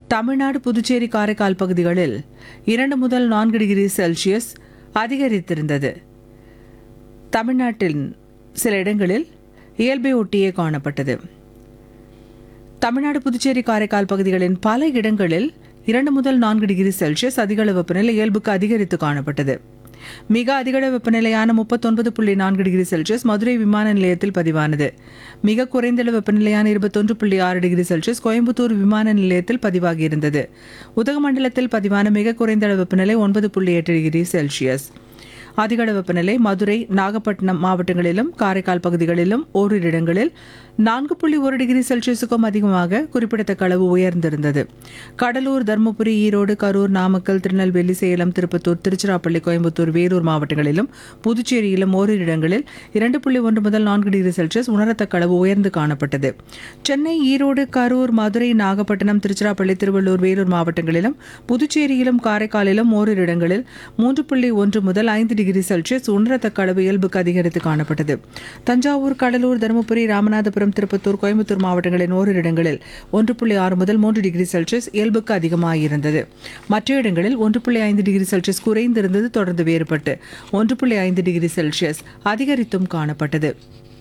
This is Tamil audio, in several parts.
தமிழ்நாடு, புதுச்சேரி, காரைக்கால் பகுதிகளில் 2 முதல் 4 டிகிரி செல்சியஸ் அதிகரித்திருந்தது. தமிழ்நாட்டின் சில இடங்களில் இயல்பை ஒட்டியே காணப்பட்டது. தமிழ்நாடு, புதுச்சேரி, காரைக்கால் பகுதிகளின் பல இடங்களில் 2 முதல் 4 டிகிரி செல்சியஸ் அதிகளவு வெப்பநிலை இயல்புக்கு அதிகரித்து காணப்பட்டது. மிக அதிகளவு வெப்பநிலையான 39.4 டிகிரி செல்சியஸ் மதுரை விமான நிலையத்தில் பதிவானது. மிக குறைந்தளவு வெப்பநிலையான 21.6 டிகிரி செல்சியஸ் கோயம்புத்தூர் விமான நிலையத்தில் பதிவாகியிருந்தது. உதகமண்டலத்தில் பதிவான மிக குறைந்தளவு வெப்பநிலை 9.8 டிகிரி செல்சியஸ். அதிகளவு வெப்பநிலை மதுரை, நாகப்பட்டினம் மாவட்டங்களிலும் காரைக்கால் பகுதிகளிலும் ஓரிரு இடங்களில் 4.1 டிகிரி செல்சியஸுக்கும் அதிகமாக குறிப்பிடத்தக்க அளவு உயர்ந்திருந்தது. கடலூர், தருமபுரி, ஈரோடு, கரூர், நாமக்கல், திருநெல்வேலி, சேலம், திருப்பத்தூர், திருச்சிராப்பள்ளி, கோயம்புத்தூர், வேலூர் மாவட்டங்களிலும் புதுச்சேரியிலும் ஓரிரு இடங்களில் 2.1 முதல் 4 டிகிரி செல்சியஸ் உணரத்தக்க அளவு உயர்ந்து காணப்பட்டது. சென்னை, ஈரோடு, கரூர், மதுரை, நாகப்பட்டினம், திருச்சிராப்பள்ளி, திருவள்ளூர், வேலூர் மாவட்டங்களிலும் புதுச்சேரியிலும் காரைக்காலிலும் ஓரிரு இடங்களில் 3.1 முதல் 5 டிகிரி செல்சியஸ் உணரத்தக்க அளவு இயல்புக்கு அதிகரித்து காணப்பட்டது. தஞ்சாவூர், கடலூர், தருமபுரி, ராமநாதபுரம், திருப்பத்தூர், கோயம்புத்தூர் மாவட்டங்களின் ஓரிரு இடங்களில் 1.6 முதல் 3 டிகிரி செல்சியஸ் இயல்புக்கு அதிகமாயிருந்தது. மற்ற இடங்களில் 1.5 டிகிரி செல்சியஸ் குறைந்திருந்தது. தொடர்ந்து வேறுபட்டு 1.5 டிகிரி செல்சியஸ் அதிகரித்தும் காணப்பட்டது.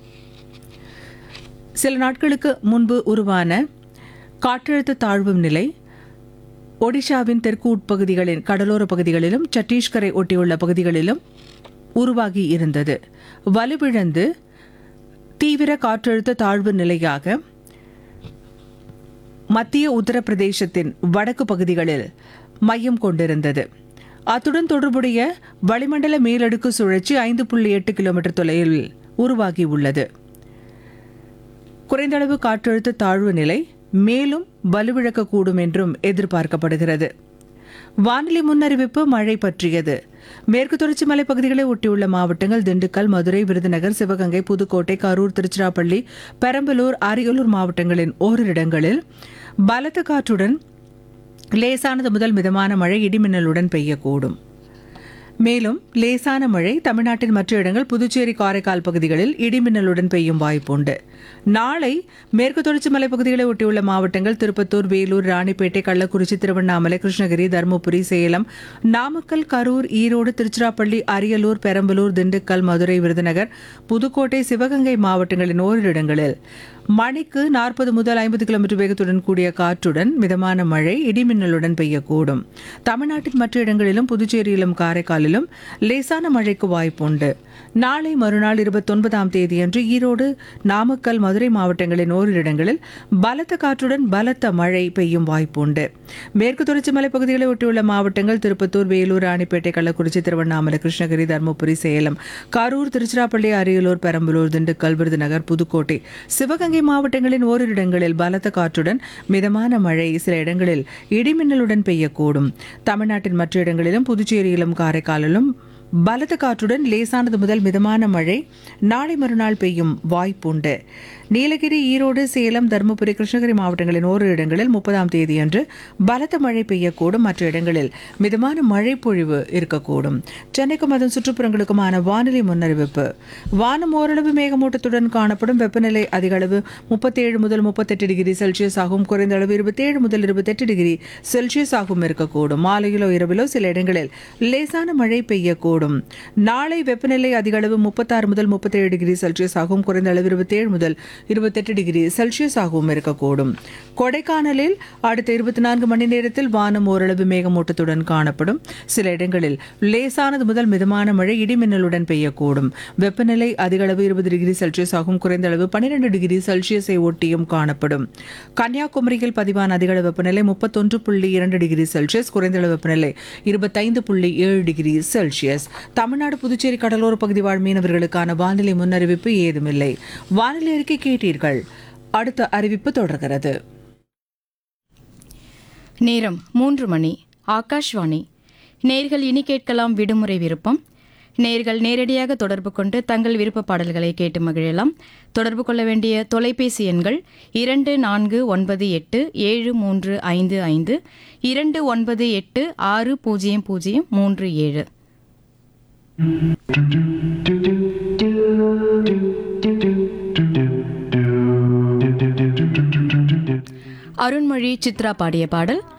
சில நாட்களுக்கு முன்பு உருவான காற்றழுத்த தாழ்வு நிலை ஒடிஷாவின் தெற்கு உட்பகுதிகளின் கடலோர பகுதிகளிலும் சத்தீஸ்கரை ஒட்டியுள்ள பகுதிகளிலும் உருவாகி இருந்தது. வலுவிழந்து தீவிர காற்றழுத்த தாழ்வு நிலையாக மத்திய உத்தரப்பிரதேசத்தின் வடக்கு பகுதிகளில் மையம் கொண்டிருந்தது. அத்துடன் தொடர்புடைய வளிமண்டல மேலடுக்கு சுழற்சி 5.8 கிலோமீட்டர் தொலைவில் உருவாகியுள்ளது. குறைந்தளவு காற்றழுத்த தாழ்வு நிலை மேலும் வலுவிழக்கக்கூடும் என்றும் எதிர்பார்க்கப்படுகிறது. வானிலை முன்னறிவிப்பு மழை பற்றியது. மேற்கு தொடர்ச்சி மலைப்பகுதிகளை ஒட்டியுள்ள மாவட்டங்கள் திண்டுக்கல், மதுரை, விருதுநகர், சிவகங்கை, புதுக்கோட்டை, கரூர், திருச்சிராப்பள்ளி, பெரம்பலூர், அரியலூர் மாவட்டங்களின் ஓரிரு இடங்களில் பலத்த காற்றுடன் லேசானது முதல் மிதமான மழை இடிமின்னலுடன் பெய்யக்கூடும். மேலும் லேசான மழை தமிழ்நாட்டின் மற்ற இடங்கள் புதுச்சேரி, காரைக்கால் பகுதிகளில் இடிமின்னலுடன் பெய்யும் வாய்ப்புண்டு. நாளை மேற்கு தொடர்ச்சி மலைப்பகுதிகளை ஒட்டியுள்ள மாவட்டங்கள் திருப்பத்தூர், வேலூர், ராணிப்பேட்டை, கள்ளக்குறிச்சி, திருவண்ணாமலை, கிருஷ்ணகிரி, தருமபுரி, சேலம், நாமக்கல், கரூர், ஈரோடு, திருச்சிராப்பள்ளி, அரியலூர், பெரம்பலூர், திண்டுக்கல், மதுரை, விருதுநகர், புதுக்கோட்டை, சிவகங்கை மாவட்டங்களின் ஓரிரு இடங்களில் மணிக்கு 40 முதல் 50 கிலோமீட்டர் வேகத்துடன் கூடிய காற்றுடன் மிதமான மழை இடிமின்னலுடன் பெய்யக்கூடும். தமிழ்நாட்டின் மற்ற இடங்களிலும் புதுச்சேரியிலும் காரைக்காலிலும் லேசான மழைக்கு வாய்ப்புண்டு. நாளை மறுநாள் 29ஆம் தேதியன்று ஈரோடு, நாமக்கல், மதுரை மாவட்டங்களின் ஓரிரு இடங்களில் பலத்த காற்றுடன் பலத்த மழை பெய்யும் வாய்ப்புண்டு. மேற்கு தொடர்ச்சி மலைப்பகுதிகளை ஒட்டியுள்ள மாவட்டங்கள் திருப்பத்தூர், வேலூர், ராணிப்பேட்டை, கள்ளக்குறிச்சி, திருவண்ணாமலை, கிருஷ்ணகிரி, தருமபுரி, சேலம், கரூர், திருச்சிராப்பள்ளி, அரியலூர், பெரம்பலூர், திண்டுக்கல், விருதுநகர், புதுக்கோட்டை, சிவகங்கை மாவட்டங்களின் ஓரிரு இடங்களில் பலத்த காற்றுடன் மிதமான மழை, சில இடங்களில் இடிமின்னலுடன் பெய்யக்கூடும். தமிழ்நாட்டின் மற்ற இடங்களிலும் புதுச்சேரியிலும் காரைக்காலிலும் பலத்த காற்றுடன் லேசானது முதல் மிதமான மழை நாளை மறுநாள் பெய்யும் வாய்ப்புண்டு. நீலகிரி, ஈரோடு, சேலம், தருமபுரி, கிருஷ்ணகிரி மாவட்டங்களின் ஓரிரு இடங்களில் 30ஆம் தேதியன்று பலத்த மழை பெய்யக்கூடும். மற்ற இடங்களில் மிதமான மழை பொழிவு இருக்கக்கூடும். சென்னைக்கும் அதன் சுற்றுப்புறங்களுக்குமான வானிலை முன்னறிவிப்பு. வானம் ஓரளவு மேகமூட்டத்துடன் காணப்படும். வெப்பநிலை அதிகளவு 37 முதல் 38 டிகிரி செல்சியஸ் ஆகும். குறைந்த அளவு 27 முதல் 28 டிகிரி செல்சியஸ் ஆகும் இருக்கக்கூடும். மாலையிலோ இரவிலோ சில இடங்களில் லேசான மழை பெய்யக்கூடும். நாளை வெப்பநிலை அதிகளவு 36 முதல் 37 டிகிரி செல்சியஸ் ஆகும். குறைந்த அளவு 27 முதல் 28 டிகிரி செல்சியஸ் ஆகவும் இருக்கக்கூடும். கொடைக்கானலில் அடுத்த 24 மணி நேரத்தில் வானம் ஓரளவு மேகமூட்டத்துடன் காணப்படும். சில இடங்களில் லேசானது முதல் மிதமான மழை இடிமின்னலுடன் பெய்யக்கூடும். வெப்பநிலை அதிகளவு 20 டிகிரி செல்சியஸ் ஆகும். குறைந்த அளவு 12 டிகிரி செல்சியஸை ஒட்டியும் காணப்படும். கன்னியாகுமரியில் பதிவான அதிகளவு வெப்பநிலை 31.2 டிகிரி செல்சியஸ். குறைந்த அளவு வெப்பநிலை 25.7 டிகிரி செல்சியஸ். தமிழ்நாடு, புதுச்சேரி கடலோர பகுதி வாழ் மீனவர்களுக்கான வானிலை முன்னறிவிப்பு ஏதுமில்லை. வானிலை அறிக்கை கேட்டீர்கள். அடுத்த அறிவிப்பு தொடர்கிறது. நேரம் 3 மணி. ஆகாஷ்வாணி. நேர்கள் இனி கேட்கலாம் விடுமுறை விருப்பம். நேர்கள் நேரடியாக தொடர்பு கொண்டு தங்கள் விருப்ப பாடல்களை கேட்டு மகிழலாம். தொடர்பு கொள்ள வேண்டிய தொலைபேசி எண்கள் 24987355 29860037. அருண்மொழி, சித்ரா பாடிய பாடல்.